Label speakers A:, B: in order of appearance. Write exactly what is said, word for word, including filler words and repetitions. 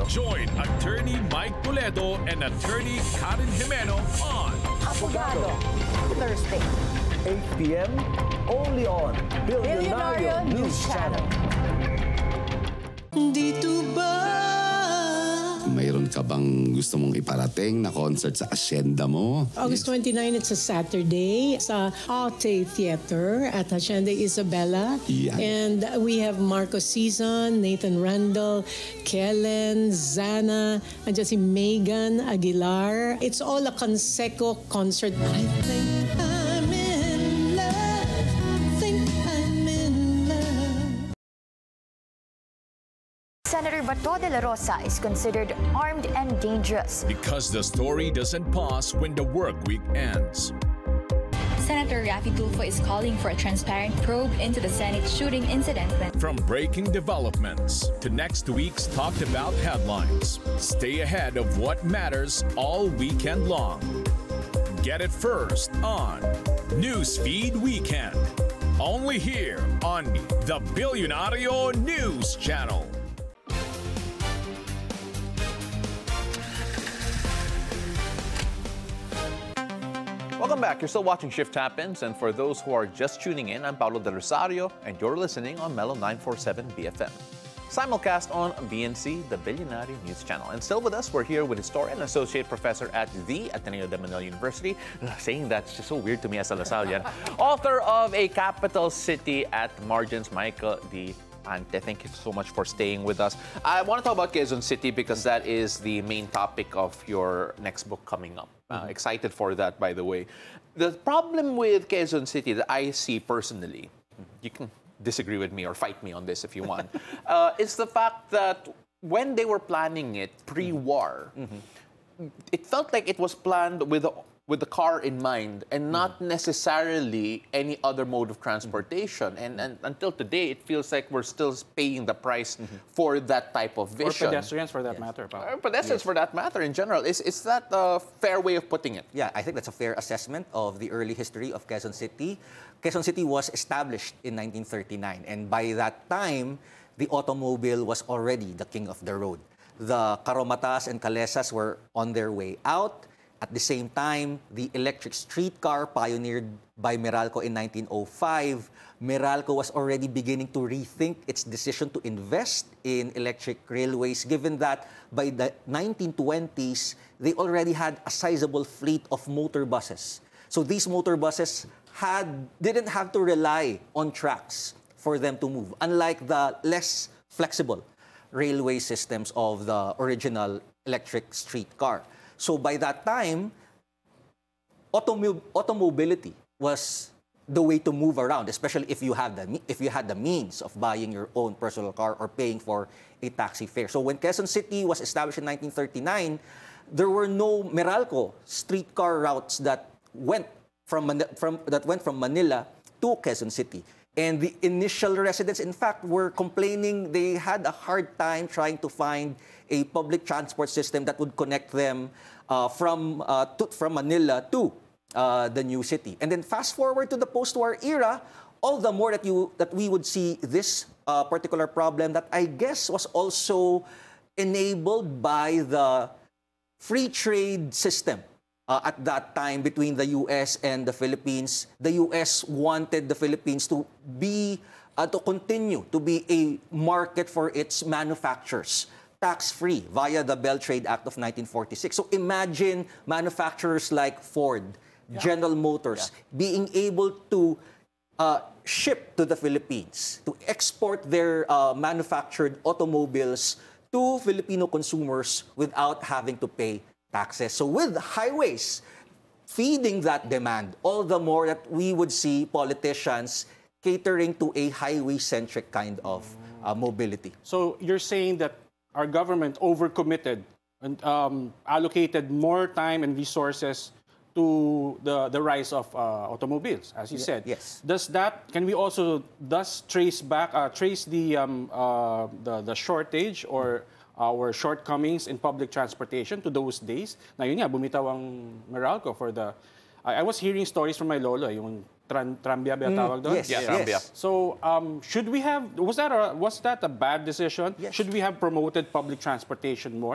A: Join Attorney Mike Toledo and Attorney Karen Jimeno on
B: Abogado, Thursday,
C: eight p m only on
B: Billionario News Channel.
D: Dito ba?
E: Mayroon ka bang gusto mong iparating na concert sa asyenda mo?
D: August twenty-ninth, it's a Saturday sa Aute Theater at Hacienda Isabela.
E: Yeah.
D: And we have Marco Season, Nathan Randall, Kellen, Zana, and just si Megan Aguilar. It's all a Conseco concert. I think I'm in love. Think I'm in love.
B: Senator Bato de la Rosa is considered armed and dangerous.
A: because the story doesn't pause when the work week ends.
F: Senator Raffy Tulfo is calling for a transparent probe into the Senate shooting incident.
A: From breaking developments to next week's talked about headlines, stay ahead of what matters all weekend long. Get it first on Newsfeed Weekend. Only here on the Billionario News Channel.
G: Welcome back. You're still watching Shift Happens, and for those who are just tuning in, I'm Paulo Del Rosario, and you're listening on Mellow nine forty-seven B F M. Simulcast on B N C, the Billionaire News Channel. And still with us, we're here with historian and associate professor at the Ateneo de Manila University. Saying that's just so weird to me as a Lasallian. Author of A Capital City at Margins, Michael D. Ante. Thank you so much for staying with us. I want to talk about Quezon City because that is the main topic of your next book coming up. Uh, mm-hmm. Excited for that, by the way. The problem with Quezon City that I see personally, you can disagree with me or fight me on this if you want, uh, is the fact that when they were planning it pre-war, mm-hmm. it felt like it was planned with a with the car in mind and not mm-hmm. necessarily any other mode of transportation. Mm-hmm. And, and until today, it feels like we're still paying the price mm-hmm. for that type of vision.
H: Or pedestrians for that yes. matter.
G: Or pedestrians yes. for that matter in general. Is, is that a fair way of putting it?
I: Yeah, I think that's a fair assessment of the early history of Quezon City. Quezon City was established in nineteen thirty-nine, and by that time, the automobile was already the king of the road. The Karomatas and Calesas were on their way out. At the same time, the electric streetcar pioneered by Meralco in nineteen oh five, Meralco was already beginning to rethink its decision to invest in electric railways, given that by the nineteen twenties, they already had a sizable fleet of motor buses. So these motor buses had, didn't have to rely on tracks for them to move, unlike the less flexible railway systems of the original electric streetcar. So by that time, automo automobility was the way to move around, especially if you have the if you had the means of buying your own personal car or paying for a taxi fare. So when Quezon City was established in nineteen thirty-nine, there were no Meralco streetcar routes that went from, Man from that went from Manila to Quezon City. And the initial residents, in fact, were complaining they had a hard time trying to find a public transport system that would connect them uh, from, uh, to, from Manila to uh, the new city. And then fast forward to the post-war era, all the more that, you, that we would see this uh, particular problem that I guess was also enabled by the free trade system. Uh, at that time between the U S and the Philippines. The U S wanted the Philippines to be, uh, to continue to be a market for its manufacturers, tax-free via the Bell Trade Act of nineteen forty-six. So imagine manufacturers like Ford, yeah. General Motors, yeah. being able to uh, ship to the Philippines, to export their uh, manufactured automobiles to Filipino consumers without having to pay taxes. So with highways feeding that demand, all the more that we would see politicians catering to a highway-centric kind of uh, mobility.
H: So you're saying that our government overcommitted and um, allocated more time and resources to the, the rise of uh, automobiles, as you
I: yeah,
H: said.
I: Yes.
H: Does that, can we also thus trace back, uh, trace the, um, uh, the, the shortage or our shortcomings in public transportation to those days? Na yun nga, bumitaw ang Meralco for the... I, I was hearing stories from my lola, yung Tran Tranvia ba tawag doon?
I: yes,
G: Yeah,
I: yes.
G: Tranvia.
H: So, um, should we have, was that a, was that a bad decision?
I: Yes.
H: Should we have promoted public transportation more?